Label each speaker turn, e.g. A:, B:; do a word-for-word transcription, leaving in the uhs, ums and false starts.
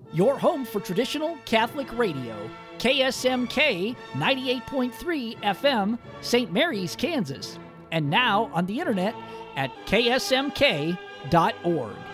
A: your home for traditional Catholic radio. K S M K ninety-eight point three F M, Saint Mary's, Kansas. And now on the internet at K S M K dot org.